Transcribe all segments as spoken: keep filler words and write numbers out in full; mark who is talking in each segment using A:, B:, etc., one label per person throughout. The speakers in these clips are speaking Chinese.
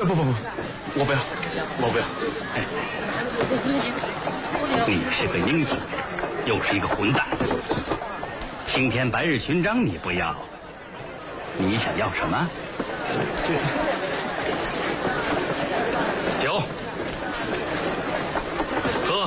A: 不不不，我不要，我不要。
B: 哎，你是个英雄，又是一个混蛋。青天白日勋章你不要，你想要什么？酒，喝。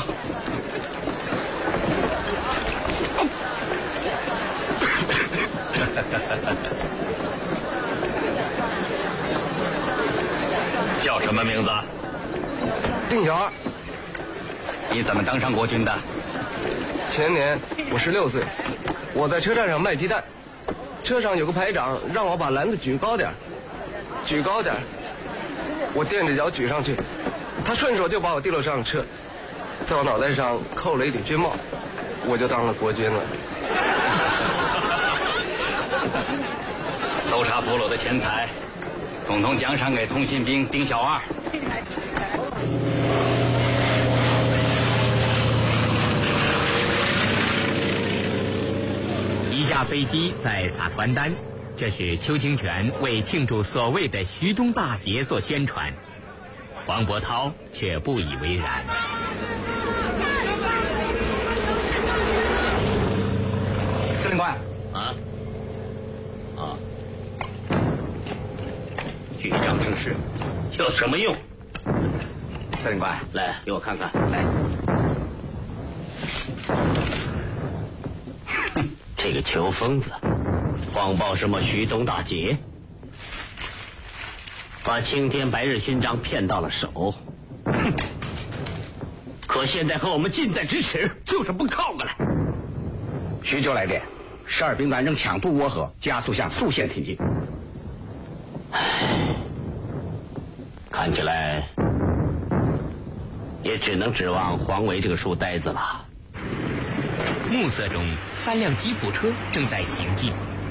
B: 叫什么名字？
A: 丁小二。
B: 你怎么当上国军的？
A: 前年我十六岁，我在车站上卖鸡蛋，车上有个排长让我把篮子举高点，举高点，我垫着脚举上去，他顺手就把我提了上车，在我脑袋上扣了一顶军帽，我就当了国军了。
B: 搜查俘虏的钱财，统统奖赏给通信兵丁小二。
C: 一架飞机在撒传单，这是邱清泉为庆祝所谓的徐东大捷做宣传，黄伯韬却不以为然。
B: 司令官。
D: 啊啊！
B: 举章生事
D: 有什么用？
B: 司令官，
D: 来给我看看。
B: 来。
D: 这个邱疯子谎报什么徐东大捷，把青天白日勋章骗到了手。哼！可现在和我们近在咫尺，就是不靠过来。
B: 徐州来电，十二兵团正抢渡涡河，加速向宿县挺进。
D: 唉，看起来也只能指望黄维这个书呆子了。
C: 暮色中，三辆吉普车正在行进。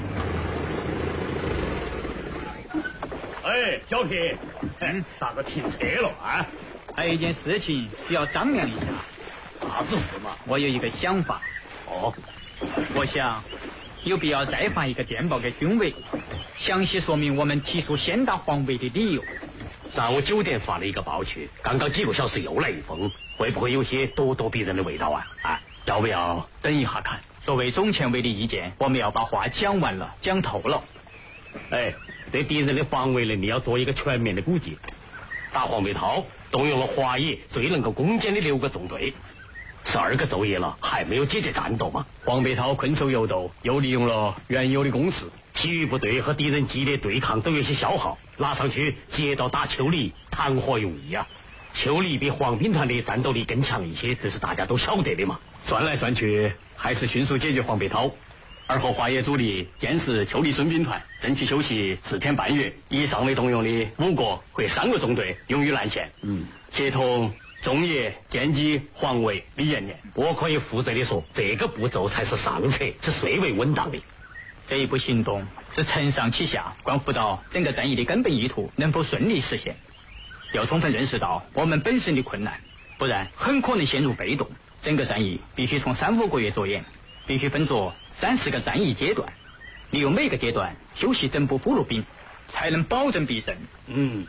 E: 哎，小平，嗯，咋个停车了啊？
F: 还有一件事情需要商量一下。
E: 啥子事嘛？
F: 我有一个想法。
E: 哦，
F: 我想有必要再发一个电报给军委，详细说明我们提出先打黄维的理由。
D: 上午九点发了一个报去，刚刚几个小时又来一封，会不会有些咄咄逼人的味道啊？啊，要不要等一下看？
F: 作为总前卫的意见，我们要把话讲完了，讲透了。
D: 哎，对敌人的防卫能力要做一个全面的估计。打黄维韬动用了华野最能够攻坚的六个纵队，十二个昼夜了，还没有解决战斗吗？
G: 黄维韬困守游斗，又利用了原有的攻势，
D: 其余部队和敌人激烈对抗都有些消耗，拉上去接到打邱离，谈何容易啊！邱离比黄兵团的战斗力更强一些，这是大家都晓得的嘛。
G: 算来算去，还是迅速解决黄维韬。而后华野主力监视邱离孙兵团，争取休息四天半月，以尚未动用的五个或三个纵队勇于南线。
D: 嗯，
G: 协同仲野、歼击黄维、李延年。
D: 我可以负责的说，这个步骤才是上策，是最为稳当的。
F: 这一步行动是承上启下，关乎到整个战役的根本意图能否顺利实现。要充分认识到我们本身的困难，不然很可能陷入被动。整个战役必须从三五个月着眼，必须分作三四个战役阶段，利用每个阶段休息整补俘虏兵，才能保证必胜。
D: 嗯。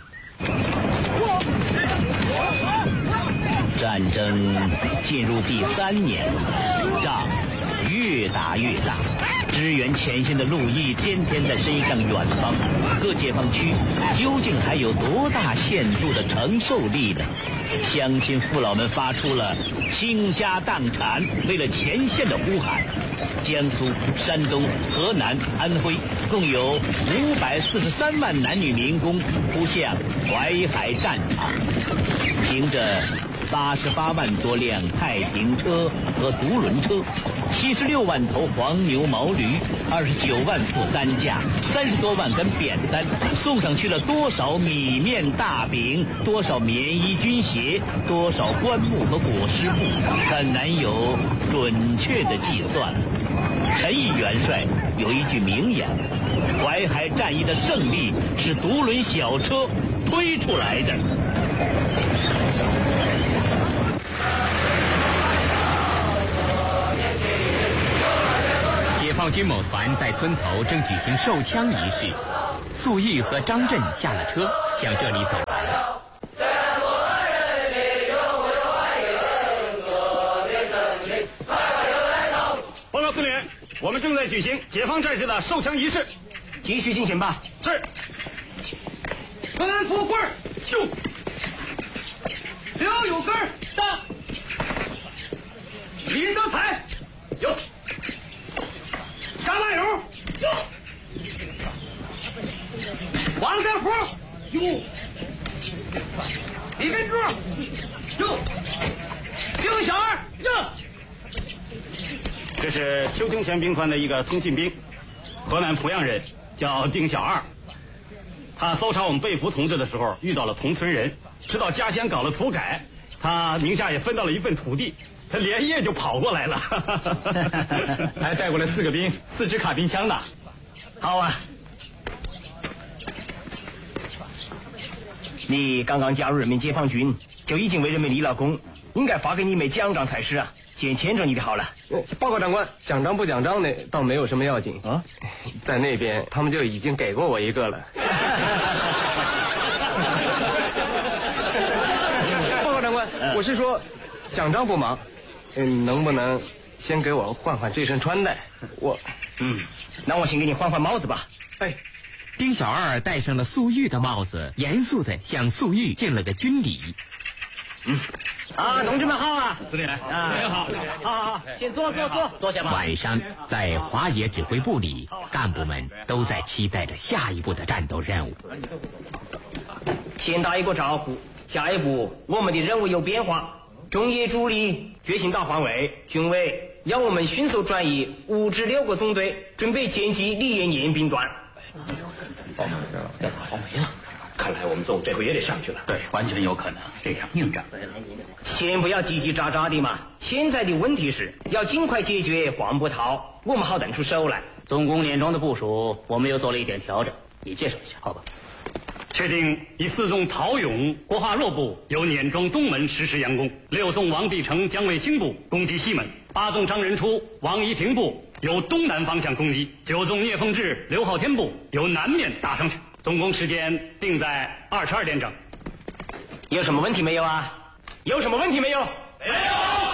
D: 战争进入第三年，仗越打越大，支援前线的陆毅天天在伸向远方，各解放区究竟还有多大限度的承受力呢？乡亲父老们发出了倾家荡产为了前线的呼喊。江苏、山东、河南、安徽共有五百四十三万男女民工扑向淮海战场，凭着八十八万多辆太平车和独轮车，七十六万头黄牛毛驴，二十九万副担架，三十多万根扁担，送上去了多少米面大饼，多少棉衣军鞋，多少棺木和裹尸布，很难有准确的计算。陈毅元帅有一句名言：淮海战役的胜利是独轮小车推出来的。
C: 解放军某团在村头正举行授枪仪式， 粟裕和张震下了车，向这里走来。
G: 报告司令，我们正在举行解放战士的授枪仪式，
F: 继续进行吧。
G: 是。吩咐棍儿，就。刘有根到。李德才有。张万勇有。王德福有。李根柱有。丁小二有。这是邱清泉兵团的一个通信兵，河南濮阳人，叫丁小二。他搜查我们被俘同志的时候，遇到了同村人，知道家乡搞了土改，他名下也分到了一份土地，他连夜就跑过来了，还带过来四个兵，四支卡宾枪呢。
F: 好啊，你刚刚加入人民解放军，就已经为人民立了功，应该发给你一枚奖章才是啊，先牵着你的好了。
A: 报告长官，奖章不奖章的倒没有什么要紧啊，在那边他们就已经给过我一个了。报告长官，我是说，奖章不忙，嗯，能不能先给我换换这身穿戴？我，
F: 嗯，那我先给你换换帽子吧。
A: 哎，
C: 丁小二戴上了粟裕的帽子，严肃地向粟裕敬了个军礼。
F: 嗯，啊，同志们好啊！
G: 司令，
F: 啊，
G: 司令好，
F: 好好好，先坐坐坐，坐下吧。
C: 晚上在华野指挥部里，干部们都在期待着下一步的战斗任务。
F: 先打一个招呼，下一步我们的任务有变化，中野主力决心打换位，军委要我们迅速转移五至六个总队，准备歼击李延年兵团。
B: 哦，好没了。看来我们总这回也得上去了。对，完全有可能，这场硬仗。
F: 先不要叽叽喳喳的嘛，现在的问题是要尽快解决黄埔桃，我们好等出手来。
D: 总共年中的部署，我们又做了一点调整，你介绍一下，好吧？
G: 确定以四纵陶勇、郭化若部由碾庄东门实施佯攻，六纵王必成、姜卫兴部攻击西门，八纵张仁初、王一平部由东南方向攻击，九纵聂凤智、刘浩天部由南面打上去。总共时间定在二十二点整。
F: 有什么问题没有啊？有什么问题没有？没有。